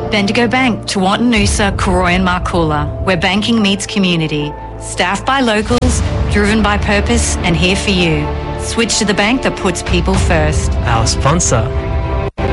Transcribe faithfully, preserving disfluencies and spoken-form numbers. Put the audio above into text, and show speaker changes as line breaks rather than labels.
Bendigo Bank, Tewantin Noosa, Koroy and Marcoola, where banking meets community. Staffed by locals, driven by purpose and here for you. Switch to the bank that puts people first.
Our sponsor